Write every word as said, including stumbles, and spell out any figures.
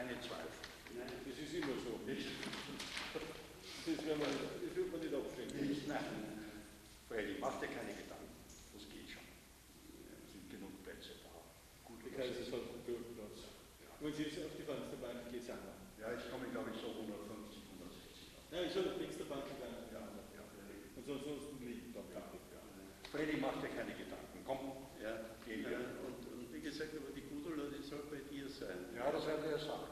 keine Zweifel. Das ist immer so. Nicht? Das, ist, wenn man, das wird man nicht abstellen. Nicht, nein. Freddy, mach dir keine Gedanken. Das geht schon. Es sind genug Plätze da. Gut, der Kaiser hat einen guten Platz. Ja. Wenn Sie jetzt auf die Fensterbank geht, sagen wir. Ja, ich komme, glaube ich, so hundertfünfzig, hundertsechzig auf. Nein, ich soll auf die Fensterbank gehen. Ja, ja. Und sonst, sonst liegt da. Ja, ja. Freddy, mach dir keine Gedanken. Komm, ja, geh hier. Ja, und, und wie gesagt, aber die Gudula, die soll bei dir sein. Ja, das werde ich ja sagen.